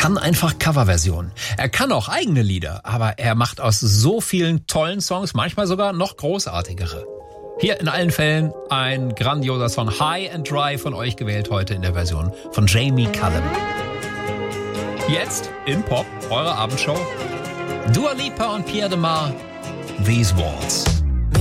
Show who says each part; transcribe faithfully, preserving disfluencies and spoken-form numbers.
Speaker 1: kann einfach Coverversionen. Er kann auch eigene Lieder, aber er macht aus so vielen tollen Songs manchmal sogar noch großartigere. Hier in allen Fällen ein grandioser Song, High and Dry, von euch gewählt heute in der Version von Jamie Cullum. Jetzt in Pop, eure Abendshow, Dua Lipa und Pierre de Mar, These Walls.